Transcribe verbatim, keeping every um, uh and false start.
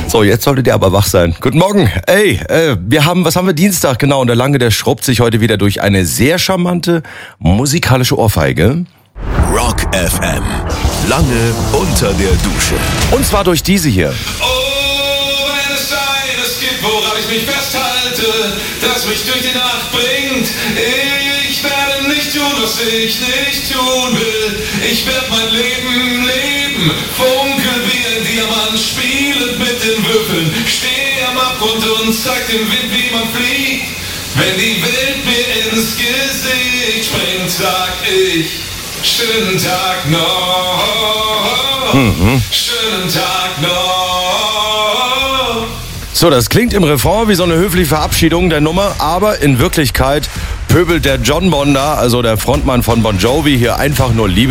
So, jetzt solltet ihr aber wach sein. Guten Morgen. Ey, äh, wir haben, was haben wir Dienstag? Genau, und der Lange, der schrubbt sich heute wieder durch eine sehr charmante musikalische Ohrfeige. Rock F M. Lange unter der Dusche. Und zwar durch diese hier. Oh, wenn es eines gibt, woran ich mich festhalte, das mich durch die Nacht bringt, ich werde nicht tun, was ich nicht tun will. Ich werde mein Leben leben, funkel wie ein Diamant, spielend mit den Würfeln, steh am Abgrund und zeig dem Wind, wie man fliegt. Wenn die Welt mir ins Gesicht springt, sag ich, schönen Tag noch, Mhm. schönen Tag noch. So, das klingt im Refrain wie so eine höfliche Verabschiedung der Nummer, aber in Wirklichkeit pöbelt der John Bon da, also der Frontmann von Bon Jovi, hier einfach nur Liebe.